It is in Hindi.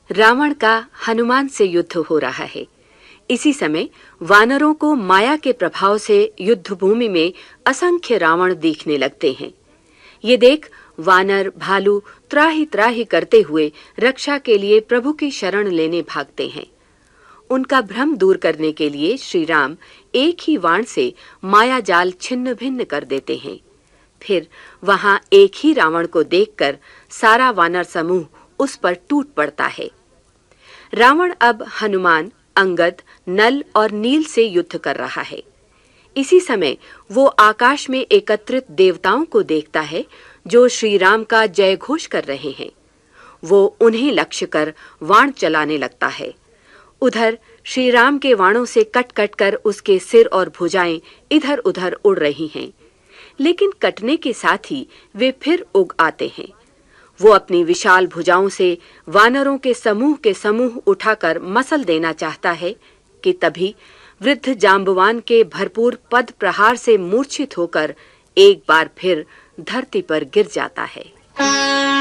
रावण का हनुमान से युद्ध हो रहा है। इसी समय वानरों को माया के प्रभाव से युद्ध भूमि में असंख्य रावण दिखने लगते हैं। ये देख वानर भालू त्राही त्राही करते हुए रक्षा के लिए प्रभु की शरण लेने भागते हैं। उनका भ्रम दूर करने के लिए श्री राम एक ही बाण से माया जाल छिन्न भिन्न कर देते हैं। फिर वहां एक ही रावण को देखकर सारा वानर समूह उस पर टूट पड़ता है। रावण अब हनुमान, अंगद, नल और नील से युद्ध कर रहा है। इसी समय वो आकाश में एकत्रित देवताओं को देखता है जो श्री राम का जय घोष कर रहे हैं। वो उन्हें लक्ष्य कर वाण चलाने लगता है। उधर श्री राम के वाणों से कट कट कर उसके सिर और भुजाएं इधर-उधर उड़ रही हैं, लेकिन कटने के साथ ही वे फिर उग आते हैं। वो अपनी विशाल भुजाओं से वानरों के समूह उठाकर मसल देना चाहता है कि तभी वृद्ध जांबवान के भरपूर पद प्रहार से मूर्छित होकर एक बार फिर धरती पर गिर जाता है।